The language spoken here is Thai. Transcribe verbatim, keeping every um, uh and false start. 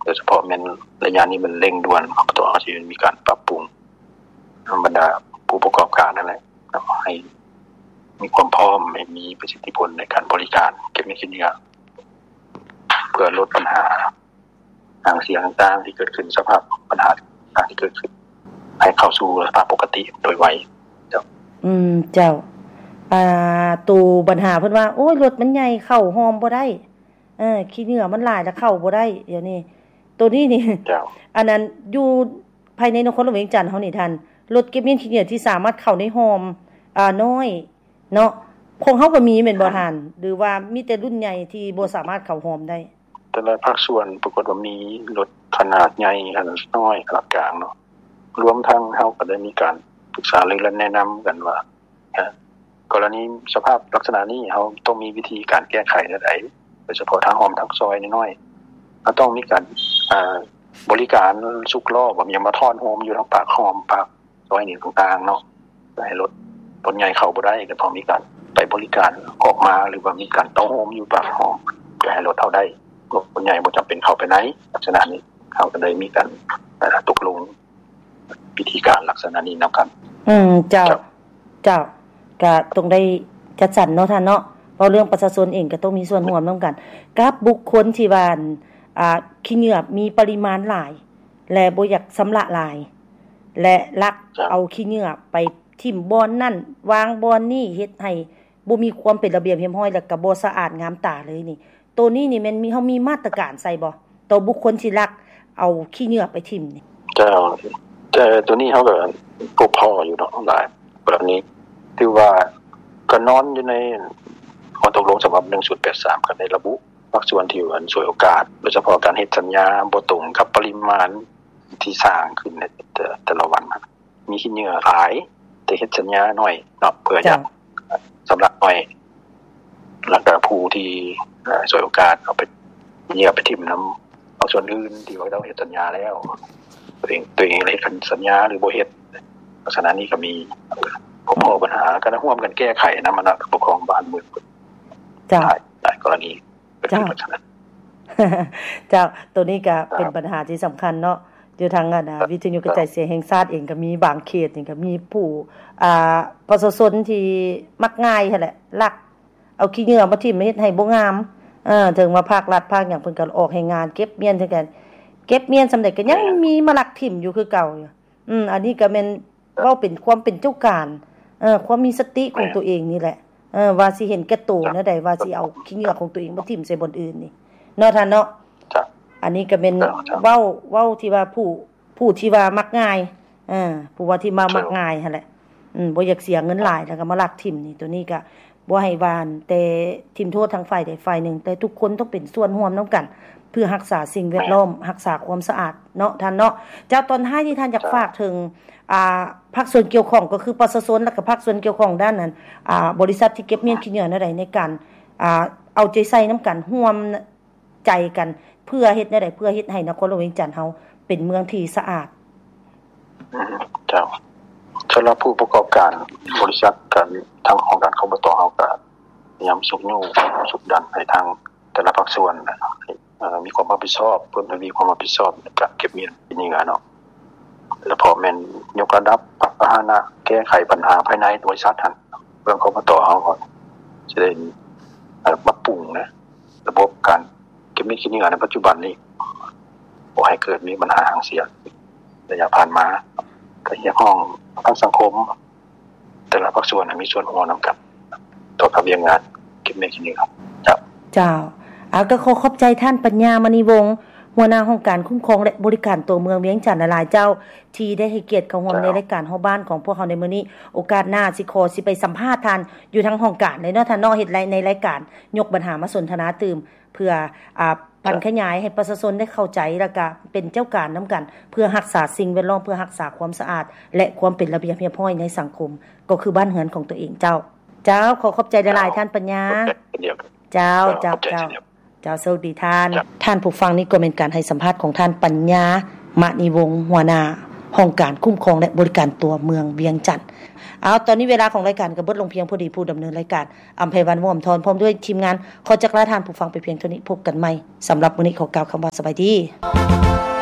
โดยเฉพาะแม่นระยะนี้มันเร่งด่วนก็ต้องอาจจะมีการปรับปรุงบรรดาผู้ประกอบการนั่นแหละให้มีความพร้อมให้มีประสิทธิผลในการบริการเก็บเงินขี้เหงื่อเพื่อลดปัญหาทางเสียงต่างๆที่เกิดขึ้นสภาพปัญหาต่างที่เกิดขึ้นให้เข้าสู่สภาพปกติโดยไวเจ้าอืมเจ้าอ่าตูปัญหาเพิ่นว่าโอ้ยรถมันใหญ่เข้าหอมบ่ได้เออขี้เหงื่อมันหลายแล้วเข้าบ่ได้เดี๋ยวนี้ตัวนี้นี่เจ้าอันนั้นอยู่ภายในนครหลวงเวียงจันทน์เฮานี่ท่านรถเก็บเงินขี้เหงื่อที่สามารถเข้าในหอมอ่าน้อยเนาะคงเฮาก็มีแม่นบ่ท่านหรือว่ามีแต่รุ่นใหญ่ที่บ่สามารถเข้าหอมได้แต่ละภาคส่วนปรากฏว่ามีรถขนาดใหญ่ขนาดน้อยขนาดกลางเนาะรวมทั้งเฮาก็ได้มีการปรึกษาหรือแนะนำกันว่ากรณีสภาพลักษณะนี้เฮาต้องมีวิธีการแก้ไขใดๆโดยเฉพาะทางหอมทางซอยน้อยๆเฮาต้องมีการอ่าบริการสุกล้อบ่มีมาทอนโฮมอยู่ทางปากหอมปากซอยนี่ต่างๆเนาะให้รถรถใหญ่เข้าบ่ได้ก็ต้องมีการไปบริการออกมาหรือว่ามีการเต้าโฮมอยู่ปากหอมเพื่อให้รถเข้าได้รถใหญ่บ่จำเป็นเข้าไปไหนลักษณะนี้เฮาก็ได้มีการตกลงวิธีการลักษณะนี้นํากันอืมเจ้าเจ้าก็ต้องได้จัดสรรเนาะท่านเนาะเพราะเรื่องประชาชนเองก็ต้องมีส่วนร่วมนํากันกับบุคคลที่ว่าอ่าขี้เหงื่อมีปริมาณหลายและบ่อยากสำระหลายและลักเอาขี้เหงื่อไปทิ่มบ่อนนั่นวางบ่อนนี้เฮ็ดให้บ่มีความเป็นระเบียบเรียบร้อยแล้วก็บ่สะอาดงามตาเลยนี่ตัวนี้นี่แม่นมีเฮามีมาตรการใส่บ่ตัวบุคคลที่ลักเอาขี้เหงื่อไปทิ่มนี่เจ้าแต่ตัวนี้เฮาก็พบพออยู่เนาะหลายแบบนี้ถือว่าก็นอนอยู่ในข้อตกลงฉบับหนึ่งจุดแปดสามก็ได้ระบุภาคส่วนที่อันสวยโอกาสโดยเฉพาะการเฮ็ดสัญญาบ่ตรงกับปริมาณที่สร้างขึ้นในแต่ละวันมีขี้เหงื่อหลายแต่เฮ็ดสัญญาน้อยเนาะเพื่อจะสำหรับน้อยแล้วก็ผู้ที่สวยโอกาสเอาไปเหงื่อไปทิ่มนําเอาส่วนอื่นที่ว่าเราเฮ็ดสัญญาแล้วตัวเองตัวเองเลยคันสัญญาหรือบ่เฮ็ดลักษณะนี้ก็มีพบปัญหาก็ร่วมกันแก้ไขนำมานะปกครองบ้านเมืองจ้าหลายกรณีจ้าจ้าตัวนี้ก็เป็นปัญหาที่สําคัญเนาะอยู่ทางอ่ะวิทยุกระจายเสียงแห่งชาติเองก็มีบางเขตนี่ก็มีผู้อ่าประชาชนที่มักง่ายหั่นแหละลักเอาขี้เหงื่อมาทิ่มเฮ็ดให้บ่งามเออถึงมาภาครัฐภาคหยังเพิ่นก็ออกให้งานเก็บเมียนจังกันเก็บเมียนสำเร็จก็ยังมีมาลักทิ่มอยู่คือเก่าอยู่อืมอันนี้ก็แม่นเว้าเป็นความเป็นเจ้าการเออความมีสติของตัวเองนี่แหละเออว่าสิเห็นแก่โตแนวใดว่าสิเอาขี้เหงื่อของตัวเองมาทิ่มใส่บนอื่นนี่เนาะท่านเนาะจ้ะอันนี้ก็เป็นเว้าเว้าที่ว่าผู้ผู้ที่ว่ามักง่ายเออผู้ว่าที่มามักง่ายหั่นแหละอืมบ่อยากเสียเงินหลายแล้วก็มาลักทิ่มนี่ตัวนี้ก็บ่ให้วานแต่ทิ่มโทษทางฝ่ายใดฝ่ายหนึ่งแต่ทุกคนต้องเป็นส่วนร่วมนํากันเพื่อรักษาสิ่งแวดล้อมรักษาความสะอาดเนาะท่านเนาะเจ้าตอนท้ายที่ท่านอยากฝากถึงอ่าภาคส่วนเกี่ยวข้องก็คือประชาชนและก็ภาคส่วนเกี่ยวข้องด้านนั้นอ่าบริษัทที่เก็บเงินขี้เหงื่อใดในการอ่าเอาใจใส่นํากันร่วมใจกันเพื่อเฮ็ดแนวใดเพื่อเฮ็ดให้นครหลวงเวียงจันทน์เฮาเป็นเมืองที่สะอาดเจ้าสำหรับผู้ประกอบการบริษัทกันทางของการคบต.เฮาก็พยายามสุกยูสุกดันให้ทางแต่ละภาคส่วนเอ่อมีความรับผิดชอบเพิ่มทวีความรับผิดชอบในการเก็บเงินขี้เหงื่อเนาะแล้วพอแม่นยกระดับปัญหาแก้ไขปัญหาภายในบริษัทหั่นเรื่องคบต.เฮาก็สิได้เอ่อปรับปรุงนะระบบการเก็บเงินขี้เหงื่อในปัจจุบันนี้บ่ให้เกิดมีปัญหาทางเสียระยะผ่านมาก็เรียกร้องทางสังคมแต่ละภาคส่วนมีส่วนร่วมนํากันต่อกับเรื่องงานเก็บเงินขี้เหงื่อครับเจ้าอ่าก็ขอขอบใจท่านปัญญามณีวงศ์หัวหน้าห้องการคุ้มครองและบริการตัวเมืองเวียงจันทน์หลายเจ้าที่ได้ให้เกียรติเข้าร่วมในรายการเฮาบ้านของพวกเฮาในมื้อนี้โอกาสหน้าสิขอสิไปสัมภาษณ์ท่านอยู่ทางห้องการเลยเนาะท่านเนาะเฮ็ดในรายการยกปัญหามาสนทนาตื่มเพื่ออ่าพันขยายให้ประชาชนได้เข้าใจแล้วก็เป็นเจ้าการนํากันเพื่อรักษาสิ่งแวดล้อมเพื่อรักษาความสะอาดและความเป็นระเบียบเรียบร้อยในสังคมก็คือบ้านเรือนของตัวเองเจ้าเจ้าขอขอบใจหลายๆท่านปัญญาเจ้าเจ้าเจ้าเจ้าสวัสดีท่านท่านผู้ฟังนี่ก็เป็นการให้สัมภาษณ์ของท่านปัญญามณีวงศ์หัวหน้าห้องการคุ้มครองและบริการตัวเมืองเวียงจันทน์เอาตอนนี้เวลาของรายการก็เบิดลงเพียงพอดีผู้ดำเนินรายการอำไพวันม่วมทอนพร้อมด้วยทีมงานขอจักลาทานผู้ฟังไปเพียงเท่านี้พบกันใหม่สำหรับมื้อนี้ขอกล่าวคำว่าสบายดี